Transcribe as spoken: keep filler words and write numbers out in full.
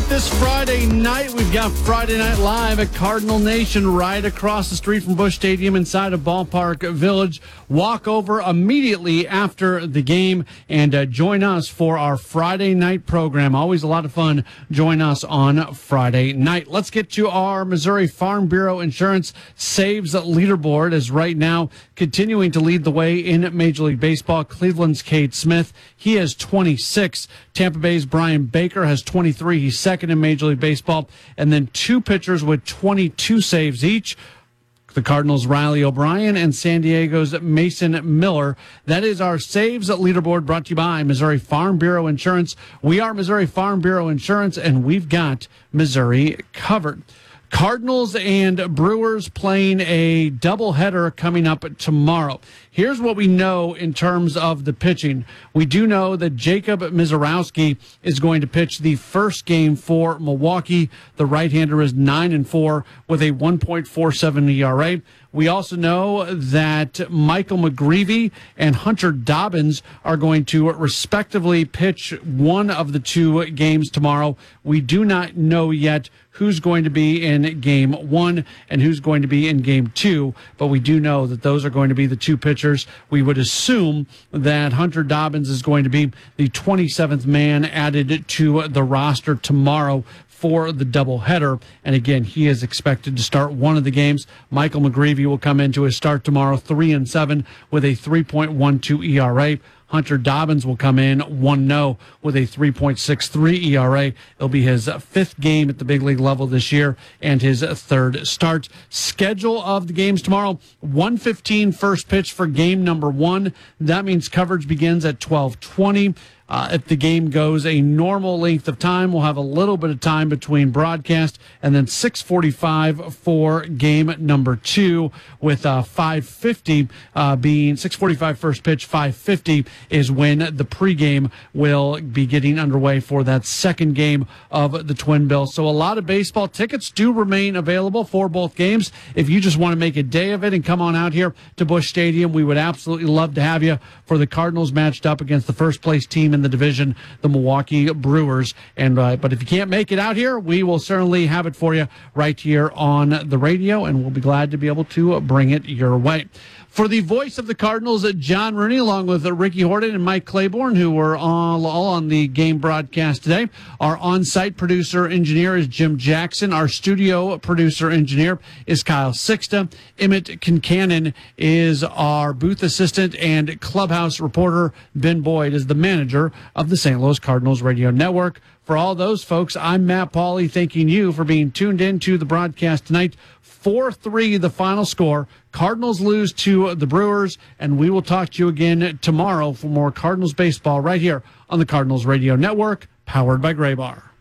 it this Friday night. We've got Friday Night Live at Cardinal Nation right across the street from Busch Stadium inside of Ballpark Village. Walk over immediately after the game and uh, join us for our Friday night program. Always a lot of fun. Join us on Friday night. Let's get to our Missouri Farm Bureau Insurance Saves Leaderboard, as right now continuing to lead the way in Major League Baseball. Cleveland's Cade Smith. He has twenty-six. Tampa Bay's Brian Baker has twenty-three. He's second in Major League Baseball. And then two pitchers with twenty-two saves each. The Cardinals' Riley O'Brien and San Diego's Mason Miller. That is our Saves Leaderboard, brought to you by Missouri Farm Bureau Insurance. We are Missouri Farm Bureau Insurance, and we've got Missouri covered. Cardinals and Brewers playing a doubleheader coming up tomorrow. Here's what we know in terms of the pitching. We do know that Jacob Misiorowski is going to pitch the first game for Milwaukee. The right-hander is nine and four with a one point four seven E R A. We also know that Michael McGreevy and Hunter Dobbins are going to respectively pitch one of the two games tomorrow. We do not know yet who's going to be in game one and who's going to be in game two, but we do know that those are going to be the two pitchers. We would assume that Hunter Dobbins is going to be the twenty-seventh man added to the roster tomorrow for the doubleheader. And again, he is expected to start one of the games. Michael McGreevy will come into his start tomorrow, three and seven with a three point one two E R A. Hunter Dobbins will come in one oh with a three point six three E R A. It'll be his fifth game at the big league level this year and his third start. Schedule of the games tomorrow, one fifteen first pitch for game number one. That means coverage begins at twelve twenty. Uh, if the game goes a normal length of time, we'll have a little bit of time between broadcast, and then six forty-five for game number two, with uh, five fifty uh, being six forty-five first pitch. five fifty is when the pregame will be getting underway for that second game of the Twin Bills. So a lot of baseball tickets do remain available for both games. If you just want to make a day of it and come on out here to Busch Stadium, we would absolutely love to have you for the Cardinals matched up against the first place team in the division, the Milwaukee Brewers. And uh, but if you can't make it out here, we will certainly have it for you right here on the radio, and we'll be glad to be able to bring it your way. For the voice of the Cardinals, John Rooney, along with Ricky Horton and Mike Claiborne, who were all, all on the game broadcast today. Our on-site producer engineer is Jim Jackson. Our studio producer engineer is Kyle Sixta. Emmett Kincannon is our booth assistant, and clubhouse reporter Ben Boyd is the manager of the Saint Louis Cardinals Radio Network. For all those folks, I'm Matt Pauley, thanking you for being tuned in to the broadcast tonight. four three the final score. Cardinals lose to the Brewers, and we will talk to you again tomorrow for more Cardinals baseball right here on the Cardinals Radio Network, powered by Graybar.